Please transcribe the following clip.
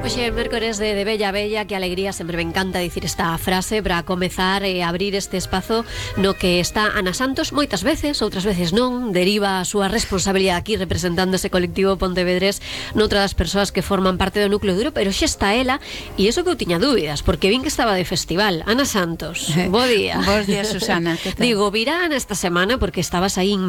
Oxe, mércores de Bella Bella, que alegría, sempre me encanta dicir esta frase para comezar e abrir este espazo no que está Ana Santos moitas veces, outras veces non, deriva a súa responsabilidade aquí representando ese colectivo pontevedrés noutra das persoas que forman parte do núcleo duro, pero xa está ela, e iso que eu tiña dúbidas, porque vin que estaba de festival. Ana Santos, bo día. Bos días, Susana. Digo, virá Ana esta semana porque estabas aí en